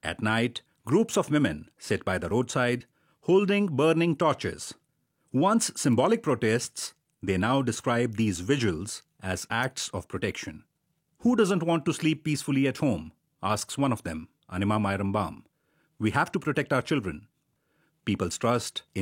At night, groups of women sit by the roadside, holding burning torches. Once symbolic protests, they now describe these vigils as acts of protection. Who doesn't want to sleep peacefully at home? Asks one of them, Anima Myrumbam. We have to protect our children. People's trust in